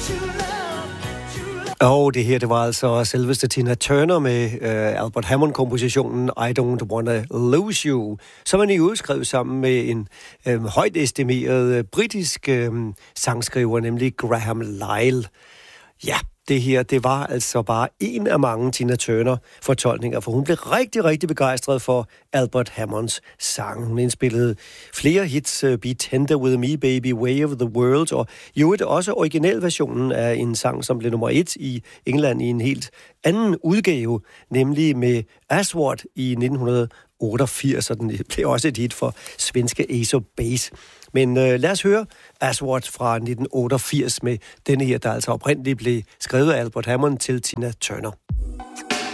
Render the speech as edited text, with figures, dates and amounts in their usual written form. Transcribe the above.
Og det her, det var altså selveste Tina Turner med Albert Hammond-kompositionen I Don't Wanna Lose You, som han i øvrigt skrev sammen med en højt estimeret britisk sangskriver, nemlig Graham Lyle. Ja, det her, det var altså bare en af mange Tina Turner-fortolkninger, for hun blev rigtig, rigtig begejstret for Albert Hammonds sang. Hun indspillede flere hits, Be Tender With Me, Baby, Way of the World, og i øvrigt også originalversionen af en sang, som blev nummer 1 i England i en helt anden udgave, nemlig med Aswad i 1988, og den blev også et hit for svenske Ace of Base. Men lad os høre Aswad fra 1988 med denne her, der altså oprindeligt blev skrevet af Albert Hammond til Tina Turner.